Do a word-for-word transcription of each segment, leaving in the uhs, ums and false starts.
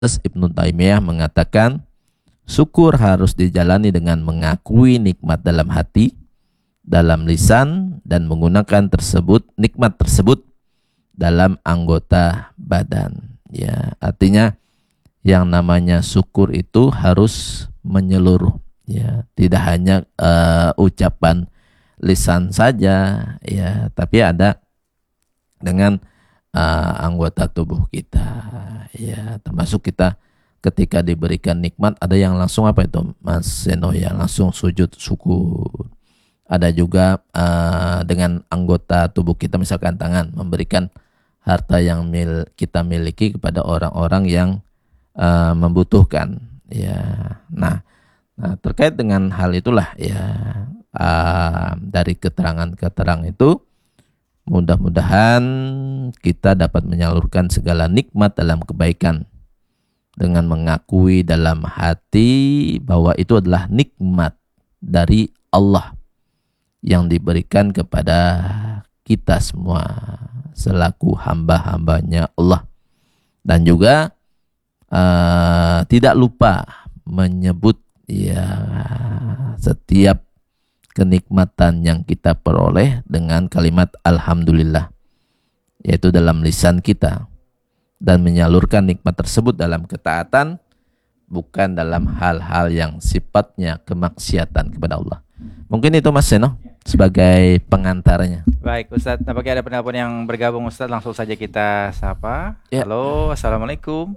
Ibnu Taimiyah mengatakan syukur harus dijalani dengan mengakui nikmat dalam hati, dalam lisan, dan menggunakan tersebut nikmat tersebut dalam anggota badan. Ya, artinya yang namanya syukur itu harus menyeluruh. Ya, tidak hanya uh, ucapan lisan saja, ya, tapi ada dengan uh, anggota tubuh kita, ya, termasuk kita ketika diberikan nikmat ada yang langsung apa itu Mas Seno, ya, langsung sujud syukur. Ada juga uh, dengan anggota tubuh kita, misalkan tangan, memberikan harta yang mil kita miliki kepada orang-orang yang uh, membutuhkan, ya. Nah, nah terkait dengan hal itulah, ya, uh, dari keterangan-keterangan itu mudah-mudahan kita dapat menyalurkan segala nikmat dalam kebaikan dengan mengakui dalam hati bahwa itu adalah nikmat dari Allah yang diberikan kepada kita semua selaku hamba-hambanya Allah. Dan juga uh, tidak lupa menyebut, ya, setiap kenikmatan yang kita peroleh dengan kalimat alhamdulillah, yaitu dalam lisan kita, dan menyalurkan nikmat tersebut dalam ketaatan, bukan dalam hal-hal yang sifatnya kemaksiatan kepada Allah. Mungkin itu Mas Seno sebagai pengantarnya. Baik Ustadz, nampaknya ada penelpon yang bergabung Ustadz, langsung saja kita sapa. Ya. Halo, assalamualaikum.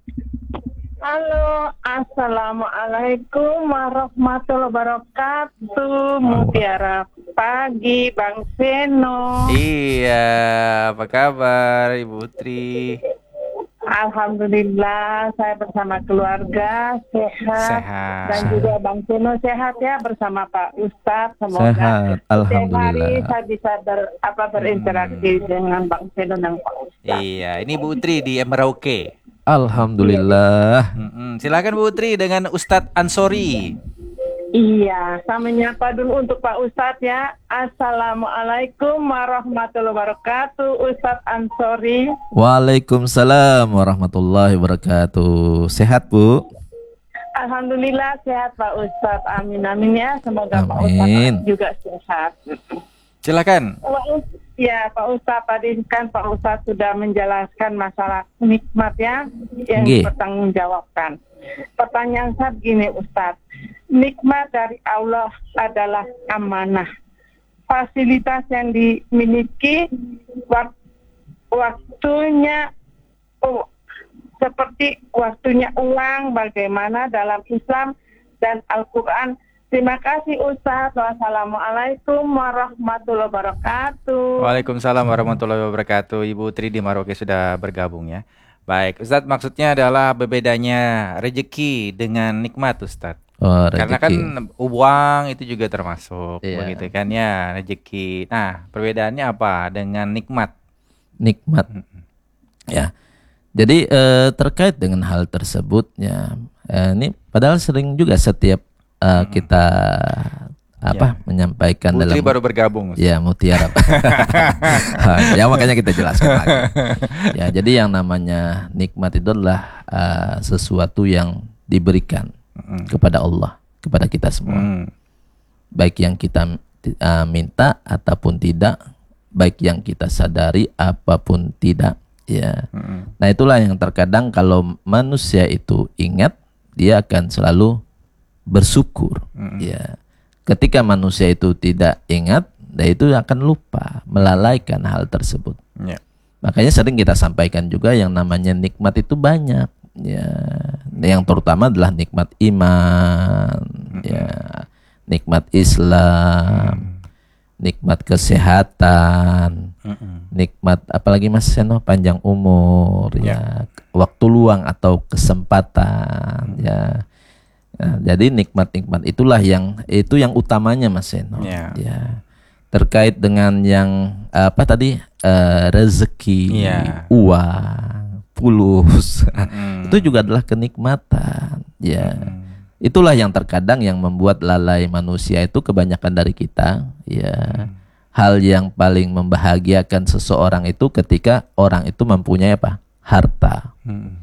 Halo, assalamualaikum warahmatullahi wabarakatuh. Mutiara pagi, Bang Seno. Iya, apa kabar Ibu Tri? Alhamdulillah, saya bersama keluarga sehat, sehat. Dan juga Bang Seno sehat ya, bersama Pak Ustadz. Semoga sehat, alhamdulillah. setiap hari saya bisa ber, apa, berinteraksi hmm. dengan Bang Seno dan Pak Ustadz. Iya, ini Bu Tri di Merauke. Alhamdulillah. Mm-mm. Silakan Bu Tri dengan Ustadz Ansori. Iya, saya menyapa dulu untuk Pak Ustadz ya. Assalamualaikum warahmatullahi wabarakatuh, Ustadz Ansori. Waalaikumsalam warahmatullahi wabarakatuh. Sehat Bu? Alhamdulillah sehat Pak Ustadz. Amin amin ya. Semoga amin. Pak Ustadz juga sehat. Silakan. Ya Pak Ustadz, tadi kan Pak Ustadz sudah menjelaskan masalah nikmat ya, yang Nggih. dipertanggungjawabkan. Pertanyaan saya begini Ustadz, nikmat dari Allah adalah amanah. Fasilitas yang dimiliki, wak- waktunya oh, seperti waktunya uang, bagaimana dalam Islam dan Al-Quran. Terima kasih Ustadz. Wassalamualaikum warahmatullahi wabarakatuh. Waalaikumsalam warahmatullahi wabarakatuh. Ibu Tri di Merauke sudah bergabung ya. Baik, Ustadz, maksudnya adalah berbedanya rezeki dengan nikmat Ustadz. Oh, karena kan uang itu juga termasuk, iya, begitu kan ya, rezeki. Nah, perbedaannya apa dengan nikmat? Nikmat. Ya. Jadi eh, terkait dengan hal tersebut ya, eh, ini padahal sering juga setiap Uh, kita apa ya, menyampaikan Bu Tri dalam baru bergabung. Ya, Mutiara. Ya, makanya kita jelaskan lagi. Ya, jadi yang namanya nikmat itu adalah uh, sesuatu yang diberikan mm. kepada Allah, kepada kita semua. Mm. Baik yang kita uh, minta ataupun tidak, baik yang kita sadari apapun tidak, ya. Mm. Nah, itulah yang terkadang kalau manusia itu ingat, dia akan selalu bersyukur, mm-hmm. ya. Ketika manusia itu tidak ingat, dia itu akan lupa, melalaikan hal tersebut. Yeah. Makanya sering kita sampaikan juga yang namanya nikmat itu banyak, ya. Yang terutama adalah nikmat iman, mm-hmm. ya, nikmat Islam, mm-hmm. nikmat kesehatan, mm-hmm. nikmat apalagi Mas Seno, panjang umur, yeah. ya, waktu luang atau kesempatan, mm-hmm. ya. Nah, jadi nikmat-nikmat itulah yang itu yang utamanya Mas Seno. Yeah. Ya. Terkait dengan yang apa tadi uh, rezeki, yeah. uang, fulus, mm. itu juga adalah kenikmatan. Ya. Mm. Itulah yang terkadang yang membuat lalai manusia itu kebanyakan dari kita. Ya. Mm. Hal yang paling membahagiakan seseorang itu ketika orang itu mempunyai apa? Harta. Mm.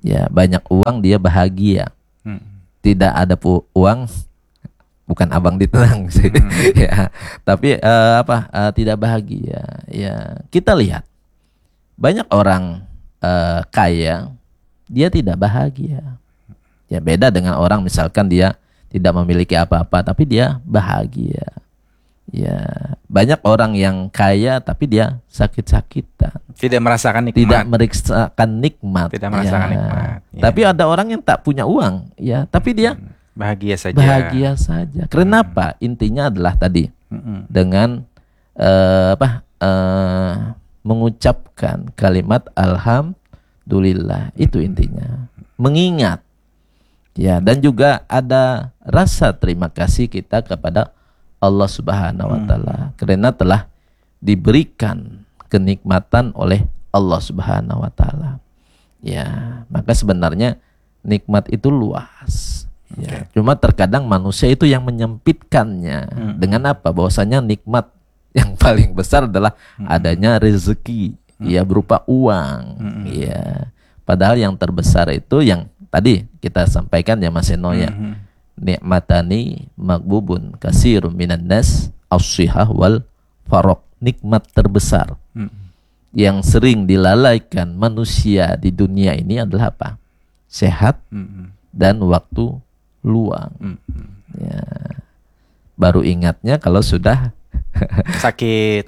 Ya, banyak uang dia bahagia. Hmm. Tidak ada pu- uang, bukan abang ditenang sih. Hmm. Ya, tapi eh, apa? eh, tidak bahagia. Ya, kita lihat banyak orang eh, kaya, dia tidak bahagia. Ya, beda dengan orang misalkan dia tidak memiliki apa-apa tapi dia bahagia. Ya, banyak orang yang kaya tapi dia sakit-sakitan, Tidak merasakan nikmat. tidak merasakan nikmat. Tidak merasakan Ya. nikmat, ya. Tapi ada orang yang tak punya uang, ya, tapi dia Bahagia saja. bahagia saja. Kenapa? Intinya adalah tadi Mm-mm. dengan eh, apa? eh, mengucapkan kalimat alhamdulillah, itu intinya. Mengingat, ya, dan juga ada rasa terima kasih kita kepada Allah Subhanahu wa taala karena telah diberikan kenikmatan oleh Allah Subhanahu wa taala. Ya, maka sebenarnya nikmat itu luas. Ya, cuma terkadang manusia itu yang menyempitkannya. Hmm. Dengan apa? Bahwasanya nikmat yang paling besar adalah adanya rezeki, ya, berupa uang. Hmm. Ya. Padahal yang terbesar itu yang tadi kita sampaikan ya Mas Eno ya. Mhm. Nikmatani magbubun kasirun minan nas as-sihah wal farok. Nikmat terbesar Mm. yang sering dilalaikan manusia di dunia ini adalah apa? Sehat Mm-mm. dan waktu luang. Mm-mm. Ya. Baru ingatnya kalau sudah Sakit.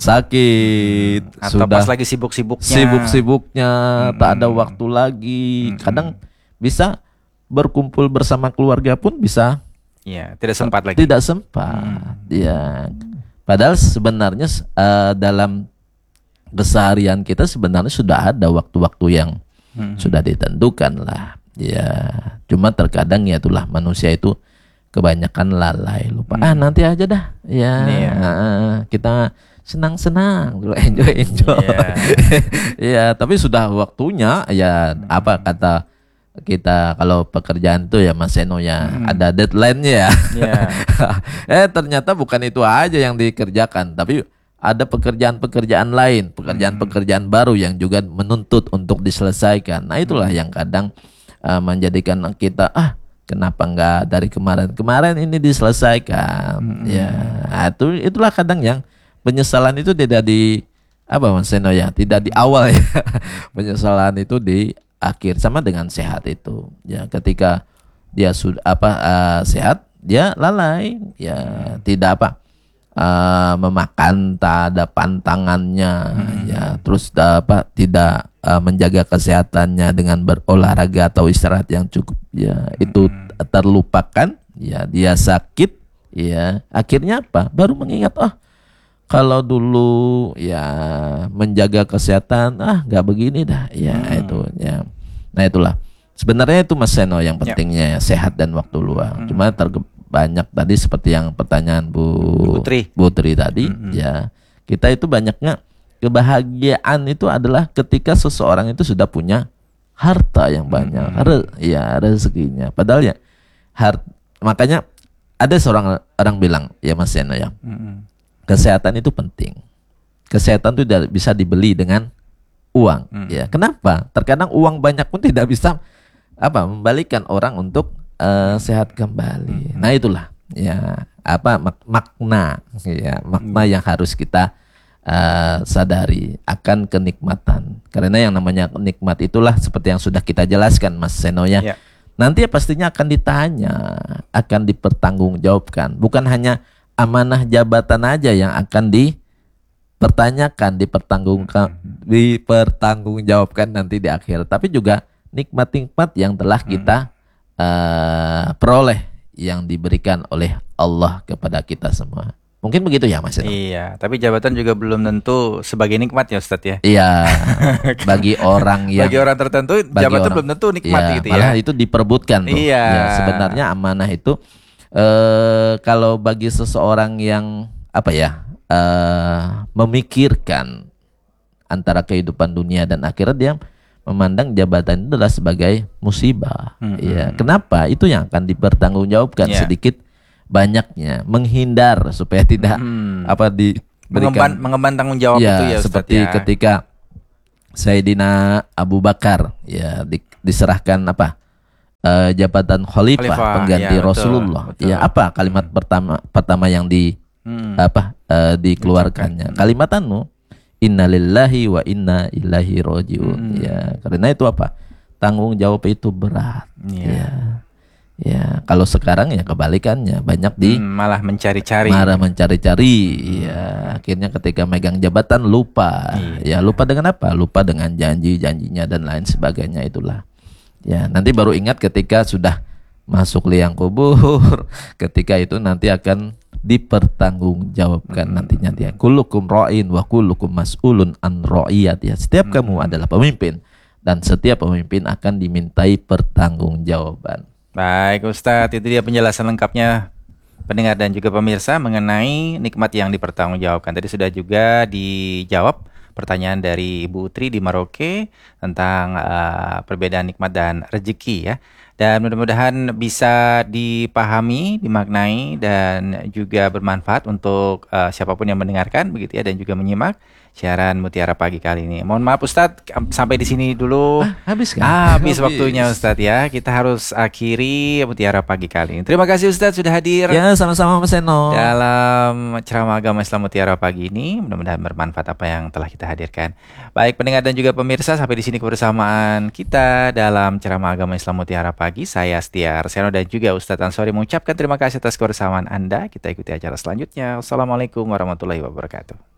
sakit, Atau sudah pas lagi sibuk-sibuknya. sibuk-sibuknya, tak ada Mm-mm. waktu lagi. Mm-mm. Kadang bisa berkumpul bersama keluarga pun bisa Iya, tidak sempat lagi. tidak sempat. Ya, padahal sebenarnya eh, dalam keseharian kita sebenarnya sudah ada waktu-waktu yang Mm-mm. sudah ditentukan lah. Ya, cuma terkadang ya itulah manusia itu kebanyakan lalai, lupa. Ah, nanti aja dah. Ya, Iya. eh, kita senang-senang dulu, enjoy enjoy. Iya. Ya, tapi sudah waktunya ya apa kata kita kalau pekerjaan tuh ya Mas Eno ya Hmm. ada deadline-nya ya. Iya. eh ternyata bukan itu aja yang dikerjakan, tapi ada pekerjaan-pekerjaan lain, pekerjaan-pekerjaan baru yang juga menuntut untuk diselesaikan. Nah, itulah yang kadang uh, menjadikan kita ah kenapa enggak dari kemarin-kemarin ini diselesaikan. Ya, nah, itu itulah kadang yang penyesalan itu tidak di apa Mas Eno ya, tidak di awal ya. Penyesalan itu di akhir, sama dengan sehat itu. Ya, ketika dia sudah apa uh, sehat, dia lalai, ya tidak apa uh, memakan tak ada pantangannya, ya terus da- apa tidak uh, menjaga kesehatannya dengan berolahraga atau istirahat yang cukup, ya itu terlupakan, ya dia sakit, ya akhirnya apa? Baru mengingat oh kalau dulu ya menjaga kesehatan ah nggak begini dah, ya itu ya. Nah itulah sebenarnya itu Mas Seno yang pentingnya ya, sehat dan waktu luang. Cuma terge- banyak tadi seperti yang pertanyaan Bu Putri. Putri tadi, ya kita itu banyaknya kebahagiaan itu adalah ketika seseorang itu sudah punya harta yang banyak, re- ya rezekinya. Padahal ya hart makanya ada seorang orang bilang ya Mas Seno ya. Mm-mm. Kesehatan itu penting. Kesehatan itu tidak bisa dibeli dengan uang. Hmm. Ya, kenapa? Terkadang uang banyak pun tidak bisa apa membalikan orang untuk eh, sehat kembali. Nah, itulah ya apa mak- makna ya makna yang harus kita eh, sadari akan kenikmatan. Karena yang namanya nikmat itulah seperti yang sudah kita jelaskan Mas Seno ya. Ya. Nanti pastinya akan ditanya, akan dipertanggungjawabkan. Bukan hanya amanah jabatan aja yang akan dipertanyakan, dipertanggungkan, dipertanggungjawabkan nanti di akhir, tapi juga nikmat-nikmat yang telah kita uh, peroleh yang diberikan oleh Allah kepada kita semua. Mungkin begitu ya Mas Eno? Iya, tapi jabatan juga belum tentu sebagai nikmat ya Ustadz ya. Iya, bagi orang yang Bagi orang tertentu bagi jabatan orang- belum tentu nikmat Iya, gitu malah ya. itu diperebutkan tuh. Iya. Ya, sebenarnya amanah itu eh kalau bagi seseorang yang apa ya eh memikirkan antara kehidupan dunia dan akhirat, dia memandang jabatan itu adalah sebagai musibah. Mm-mm. Ya, kenapa? Itu yang akan dipertanggungjawabkan Iya. sedikit banyaknya, menghindar supaya tidak Hmm. apa Mengemban, diberikan mengemban tanggung jawab ya, itu ya Ustadz seperti ya. ketika Sayyidina Abu Bakar ya di- diserahkan apa? Eh, jabatan khalifah, Khalifah, pengganti ya, betul, Rasulullah. betul. Ya apa kalimat pertama pertama yang di Hmm. apa eh, dikeluarkannya? Kalimat anu innalillahi wa inna ilaihi rajiun. Hmm. Ya, karena itu apa? Tanggung jawab itu berat. Iya. Ya. Ya, kalau sekarang ya kebalikannya, banyak di Hmm, malah mencari-cari. marah mencari-cari. Ya, akhirnya ketika megang jabatan lupa. Iya. Ya, lupa dengan apa? Lupa dengan janji-janjinya dan lain sebagainya itulah. Ya, nanti baru ingat ketika sudah masuk liang kubur. Ketika itu nanti akan dipertanggungjawabkan nantinya dia. Kullukum ra'in wa kullukum mas'ulun an ra'iyat ya. Setiap kamu adalah pemimpin dan setiap pemimpin akan dimintai pertanggungjawaban. Baik Ustadz, itu dia penjelasan lengkapnya pendengar dan juga pemirsa mengenai nikmat yang dipertanggungjawabkan. Tadi sudah juga dijawab pertanyaan dari Ibu Utri di Merauke tentang uh, perbedaan nikmat dan rezeki ya. Dan mudah-mudahan bisa dipahami, dimaknai dan juga bermanfaat untuk uh, siapapun yang mendengarkan begitu ya dan juga menyimak siaran Mutiara Pagi kali ini. Mohon maaf Ustadz, sampai di sini dulu. Ah, habis kan? Ah, habis waktunya Ustadz ya. Kita harus akhiri Mutiara Pagi kali ini. Terima kasih Ustadz sudah hadir Ya, sama-sama Mas Eno. dalam ceramah agama Islam Mutiara Pagi ini. Mudah-mudahan bermanfaat apa yang telah kita hadirkan. Baik pendengar dan juga pemirsa, sampai di sini kebersamaan kita dalam ceramah agama Islam Mutiara Pagi. Saya Setia Arseno dan juga Ustadz Ansori mengucapkan terima kasih atas kebersamaan Anda. Kita ikuti acara selanjutnya. Wassalamualaikum warahmatullahi wabarakatuh.